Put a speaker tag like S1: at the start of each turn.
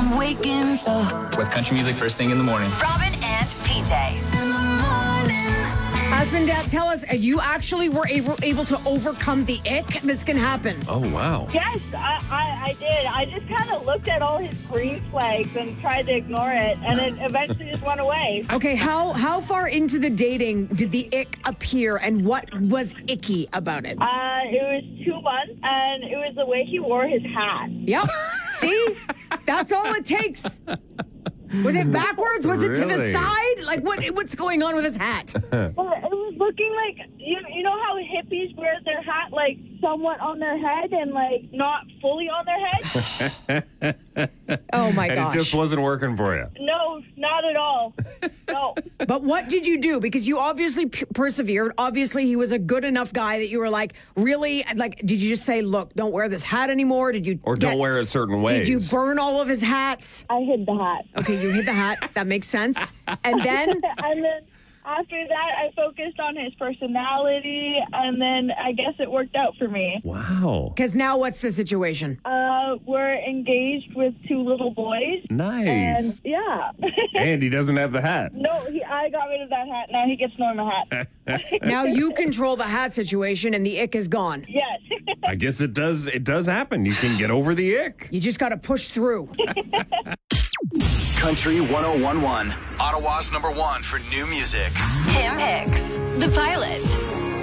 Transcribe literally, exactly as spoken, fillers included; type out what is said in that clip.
S1: I'm waking up
S2: with country music first thing in the morning.
S3: Robin and P J.
S1: in the morning.
S4: Husband, Dad, tell us, uh, you actually were able, able to overcome the ick? This can happen.
S5: Oh, wow.
S6: Yes, I, I, I did. I just kind of looked at all his green flags and tried to ignore it, and it eventually just went away.
S4: Okay, how how far into the dating did the ick appear, and what was icky about it?
S6: Uh, it was two months, and it was the way he wore his hat.
S4: Yep. See? That's all it takes. Was it backwards? Was it to the
S5: Really?
S4: side? Like, what? what's going on with his hat?
S6: Well, it was looking like, you, you know how hippies wear their hat, like, somewhat on their head and, like, not fully on their head?
S4: Oh, my
S5: And
S4: gosh.
S5: it just wasn't working for you.
S6: No, not at all. No.
S4: But what did you do? Because you obviously p- persevered. Obviously, he was a good enough guy that you were like, really? Like, did you just say, look, don't wear this hat anymore? Did you?
S5: Or
S4: get-
S5: don't wear it certain ways.
S4: Did you burn all of his hats?
S6: I hid the hat.
S4: Okay, you hid the hat. That makes sense. And then,
S6: And then after that, I focused on his personality, and then I guess it worked out for me.
S5: Wow.
S4: because now what's the situation?
S6: Uh, we're engaged with two little boys.
S5: Nice.
S6: And yeah.
S5: And he doesn't have the hat.
S6: No, he, I got rid of that hat. Now he gets Norma hat.
S4: Now you control the hat situation, and the ick is gone.
S6: Yes.
S5: I guess it does it does happen. You can get over the ick.
S4: You just got to push through.
S7: Country one oh one one, Ottawa's number one for new music.
S3: Tim Hicks, The Pilot.